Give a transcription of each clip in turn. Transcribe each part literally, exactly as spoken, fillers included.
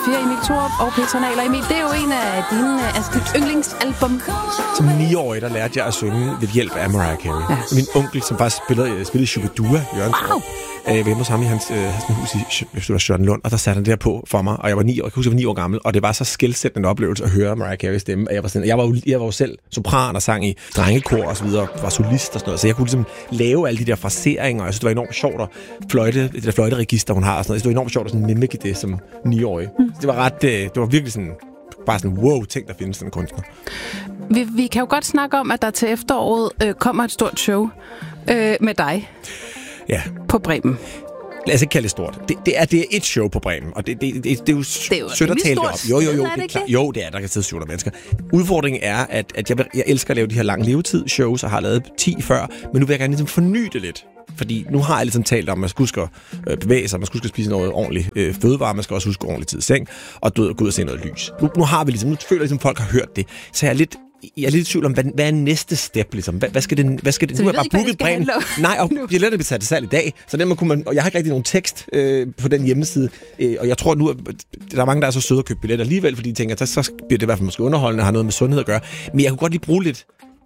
fire, Emil Thorup og Petra Nahler. Emil, det er jo en af dine, altså dit yndlingsalbum. Som niårig, der lærte jeg at synge ved hjælp af Mariah Carey. Ja. Min onkel, som faktisk spillede, spillede Shubidua, Jørgen wow. Jeg var hjemme hos ham i hans, øh, hans hus i Charlottenlund, og der satte han det der på for mig, og jeg var ni år, jeg kan huske, jeg var ni år gammel, og det var så skelsættende oplevelse at høre Mariah Carey stemme, at jeg var sådan, jeg var jo, jeg var jo selv sopran og sang i drengekor og så videre, var solist og sådan noget, så jeg kunne ligesom lave alle de der fraseringer, og jeg synes, det var enormt sjovt at fløjte, det der fløjteregister, hun har og sådan noget, jeg synes, det var enormt sjovt at sådan mimike det som niårig. Mm. Det var ret, det var virkelig sådan, bare sådan, wow, tænk, der findes sådan en kunstner. Vi, vi kan jo godt snakke om, at der til efteråret øh, kommer et stort show øh, med dig. Ja. På Bremen. Lad os ikke kalde det stort. Det, det, er, det er et show på Bremen, og det, det, det, det er jo, det er jo sødt at tale det op. Jo, jo, jo, er det det er klart. Jo, det er, der kan sidde syv hundrede mennesker. Udfordringen er, at, at jeg, jeg elsker at lave de her lange levetid-shows, og har lavet ti før, men nu vil jeg gerne ligesom forny det lidt. Fordi nu har jeg ligesom talt om, at man skal huske at bevæge sig, man skal huske at spise noget ordentligt øh, fødevare, man skal også huske ordentligt tid i seng, og gå ud og se noget lys. Nu, nu har vi ligesom, nu føler jeg ligesom, folk har hørt det, så jeg er lidt Jeg er lidt i tvivl om, hvad, hvad er næste step, ligesom? Hvad, hvad skal det... Hvad skal det så nu vi er bare booket Bremen. Nej, og jeg lader det blive sat salg i dag, så den kunne man... Og jeg har ikke rigtig nogen tekst øh, på den hjemmeside, øh, og jeg tror nu, at der er mange, der er så søde at købe billetter alligevel, fordi de tænker, at så bliver det i hvert fald måske underholdende og har noget med sundhed at gøre. Men jeg kunne godt lige bruge lidt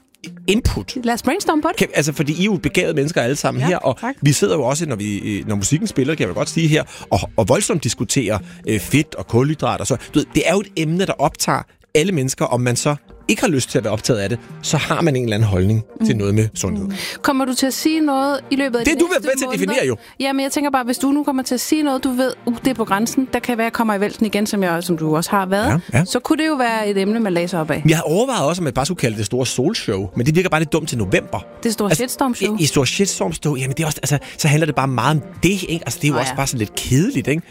input. Lad os brainstorme på det. Kan, altså, fordi I er jo begavede mennesker alle sammen ja, her, og tak. Vi sidder jo også, når, vi, når musikken spiller, kan jeg godt sige her, og, og voldsomt diskuterer øh, fedt og kulhydrat og så. Du ved, det er jo et emne, der optager alle mennesker, om man så ikke har lyst til at være optaget af det, så har man en eller anden holdning mm. til noget med sundhed. Kommer du til at sige noget i løbet af det de du vil med til at definere jo. Jamen, jeg tænker bare, hvis du nu kommer til at sige noget, du ved, uh, det er på grænsen, der kan være, kommer i vælten igen, som, jeg, som du også har været, ja, ja. Så kunne det jo være et emne, man læser op af. Jeg har overvejet også, om man bare skulle kalde det store solshow, men det virker bare lidt dumt til november. Det store altså, shitstorm-show. I, i store shitstorm-show, jamen det er også, altså, så handler det bare meget om det, ikke? Altså, det er jo oh, også ja. bare sådan lidt kedeligt, ikke?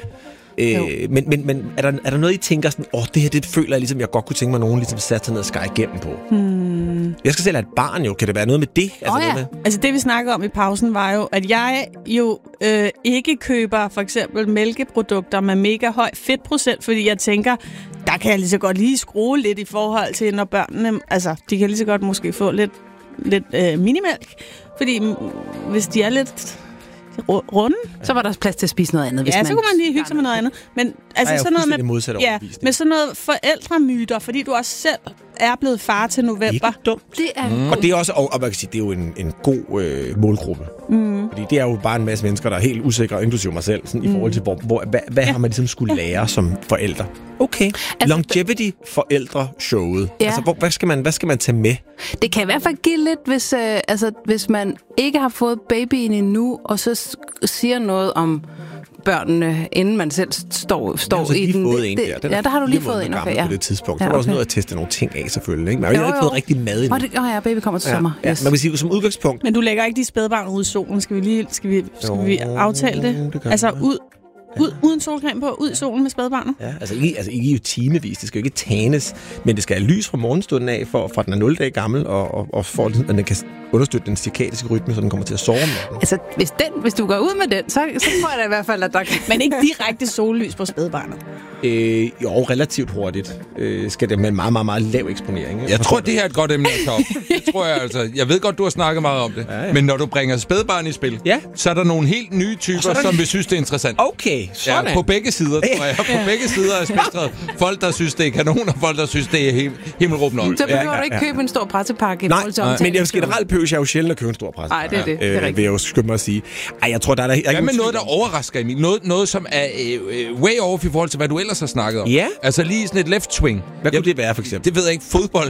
Øh, men men, men er, der, er der noget, I tænker sådan, åh, oh, det her, det føler jeg ligesom, jeg godt kunne tænke mig, nogen ligesom satte sig ned og skære igennem på? Hmm. Jeg skal selv have et barn jo. Kan det være noget med det? Altså, oh, ja. noget med? altså det, vi snakkede om i pausen, var jo, at jeg jo øh, ikke køber for eksempel mælkeprodukter med mega høj fedtprocent, fordi jeg tænker, der kan jeg lige så godt lige skrue lidt i forhold til, når børnene, altså, de kan lige så godt måske få lidt, lidt øh, minimælk, fordi hvis de er lidt... runde. Så var der også plads til at spise noget andet. Hvis ja, man... så kunne man lige hygge sig med noget andet. Men altså Ej, sådan noget med, ja, med sådan noget forældremyter, fordi du også selv er blevet far til november. Ikke dumt. Det er mm. Og det er også, og, og man kan sige, det er jo en, en god øh, målgruppe. Mm. Fordi det er jo bare en masse mennesker, der er helt usikre, inklusive mig selv, sådan, mm. i forhold til, hvor, hvor, hvad, hvad ja. har man ligesom skulle lære som forældre? Okay. Altså, Longevity forældre-showet. Ja. Altså, hvor, hvad, skal man, hvad skal man tage med? Det kan i hvert fald give lidt, hvis, øh, altså, hvis man ikke har fået babyen endnu, og så siger noget om børnene, inden man selv står, står altså i den. Fået en der. Den ja, der har du lige fået en. Okay, ja. På det tidspunkt. Ja, så var okay. der også noget at teste nogle ting af, selvfølgelig. Ikke? Men jeg har ikke fået rigtig mad endnu. Åh, det, oh ja, baby kommer til ja, sommer. Ja. Yes. Man kan sige, som udgangspunkt... Men du lægger ikke de spædbarn ud i solen. Skal vi lige skal vi, skal jo, vi aftale det? det altså ud... Ud, uden solcreme på, ud i solen med spædbarnet. Ja, altså ikke, altså ikke jo timevis, det skal jo ikke tænes, men det skal have lys fra morgenstunden af, for, fra den er nul dage gammel, og, og, og for, at den kan understøtte den cirkadiske rytme, så den kommer til at sove med. Altså, hvis, den, hvis du går ud med den, så, så tror jeg da i hvert fald, at der kan... Men ikke direkte sollys på spædbarnet? Øh, jo, relativt hurtigt. Øh, skal det med en meget, meget, meget lav eksponering. Ikke? Jeg tror, det her er et godt emne at tage op. Det tror jeg altså. Jeg ved godt, du har snakket meget om det. Ja, ja. Men når du bringer spædbarn i spil, ja. så er der nogle helt nye typer, som vil synes, det er interessant. Okay, sådan. Ja, på begge sider, tror jeg. På ja. begge sider af spektret. Folk, der synes, det er kanon, og folk, der synes, det er him- himmelråbende op. Så behøver ja, ja, ja. du ikke købe en stor pressepakke. Nej, nej. Men jeg generelt behøver jeg jo sjældent at købe en stor pressepakke. Nej, det er det. det er øh, vil jeg jo skynde mig at sige. Ej, jeg tror, der er... Der, hvad med noget, der overrasker, Emil? Noget, noget som er øh, way off i forhold til, hvad du ellers har snakket om. Ja. Altså lige sådan et left swing. Hvad kunne jeg, det være, for eksempel? Det ved jeg ikke. Fodbold.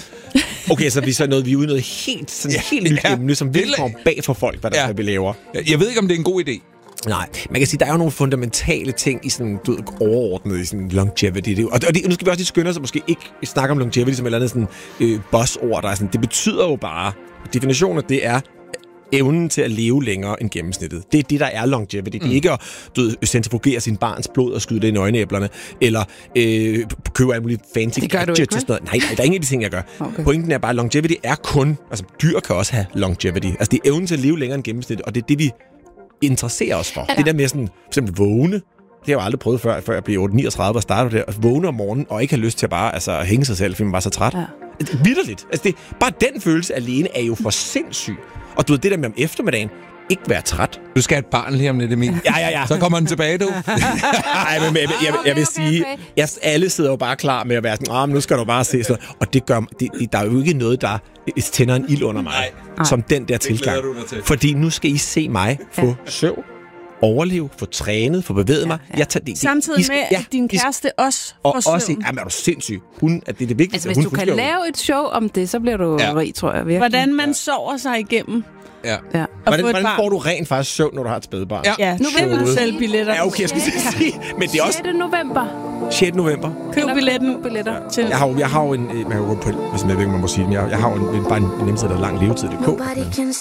Okay, så vi så noget, vi er ude noget helt, sådan ja, helt nyt ja. emne, som virkelig kommer bag for folk, hvad der ja. vi laver. Jeg ved ikke, om det er en god idé. Nej, man kan sige, der er jo nogle fundamentale ting i sådan, du ved, overordnet i sådan longevity. Det, og, det, og det, nu skal vi også lige skynde os at måske ikke snakke om longevity som et eller andet sådan øh, buzzord, der er sådan, det betyder jo bare, definitionen det er evnen til at leve længere end gennemsnittet. Det er det, der er longevity. Mm. Det er ikke at du ved, centrifugere sin barns blod og skyde det i nøgneæblerne, eller øh, købe alle mulige fancy gadgets og sådan noget. Nej, nej, der er ingen af de ting, jeg gør. Okay. Pointen er bare, at longevity er kun... Altså, dyr kan også have longevity. Altså, det er evnen til at leve længere end gennemsnittet, og det er det, vi interesserer os for. Ja. Det der med sådan, for eksempel vågne. Det har jeg aldrig prøvet før, før jeg blev otteogtredive og startede der. At vågne om morgenen og ikke have lyst til at bare altså, hænge sig selv, fordi man var så træt. Ja. Vitterligt. Altså, det, bare den følelse alene er jo for sindssyg. Og du ved, det der med om eftermiddagen, ikke være træt. Du skal have et barn lige om lidt, Emil. Ja, ja, ja. Så kommer den tilbage, du. Ej, men jeg, jeg, jeg vil sige, jeg, alle sidder jo bare klar med at være sådan, ah, nu skal du bare se sådan. Og det gør, det, der er jo ikke noget, der tænder en ild under mig, Nej. som den der tilgang. Fordi nu skal I se mig få ja. søvn, overleve, få trænet, få bevæget mig. Ja. Jeg tager, det, Samtidig skal, med, ja, at din kæreste også får og søvn. også, jamen, er du sindssyg? Hun, at det er det vigtigste. Altså, hvis hun, du kan lave et show om det, så bliver du ja. rig, tror jeg. Virkelig. Hvordan man sover sig igennem. Ja. ja. Hvordan, hvordan får du rent faktisk søvn, når du har et spædbarn? Ja, ja. November selv billetter. Ja, okay, jeg skal sige. Men det er også... sjette november. sjette november. Køb billetten. billetter. Ja. Til. Jeg har jo, jeg har jo en... Man kan gå på, hvis man ikke man må sige det, jeg, jeg har jo en, bare en, en hjemmeside, der er lang levetid punktum d k.